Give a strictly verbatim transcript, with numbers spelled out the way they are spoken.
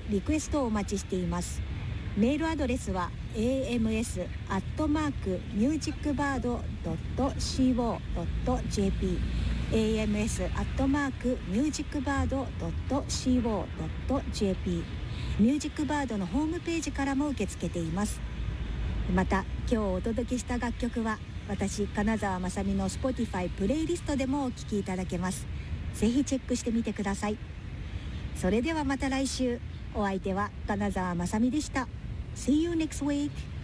リクエストをお待ちしています。メールアドレスは エーエムエス アットマーク ミュージックバード ドット シーオー ドット ジェーピー エーエムエス アットマーク ミュージックバード ドット シーオー ドット ジェーピー ミュージックバードのホームページからも受け付けています。また今日お届けした楽曲は私金沢まさみの Spotify プレイリストでもお聴きいただけます。ぜひチェックしてみてください。それではまた来週。お相手は金沢まさみでした。See you next week.